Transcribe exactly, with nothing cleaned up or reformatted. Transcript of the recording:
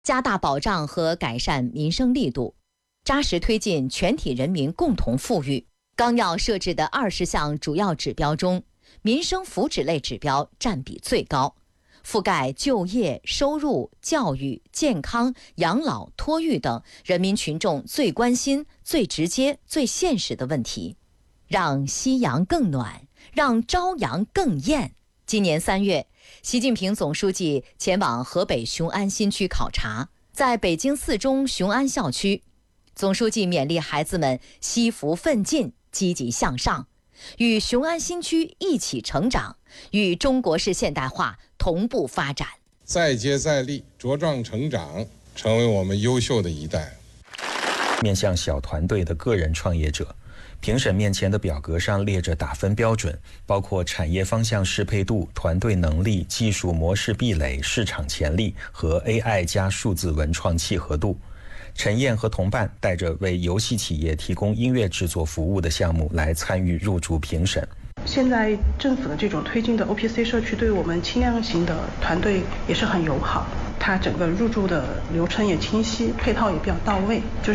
加大保障和改善民生力度，扎实推进全体人民共同富裕。纲要设置的二十项主要指标中，民生福祉类指标占比最高，覆盖就业、收入、教育、健康、养老、托育等人民群众最关心、最直接、最现实的问题，让夕阳更暖，让朝阳更艳。今年三月，习近平总书记前往河北雄安新区考察，在北京四中雄安校区，总书记勉励孩子们惜福奋进，积极向上，与雄安新区一起成长，与中国式现代化同步发展， 再接再厉，茁壮成长，成为我们优秀的一代。 面向小团队的个人创业者，评审面前的表格上列着打分标准，包括产业方向适配度、团队能力、技术模式壁垒、市场潜力和 A I 加数字文创契合度。陈燕和同伴带着为游戏企业提供音乐制作服务的项目来参与入驻评审。 现在政府的这种推进的 O P C 社区对我们轻量型的团队也是很友好，它整个入驻的流程也清晰，配套也比较到位，就是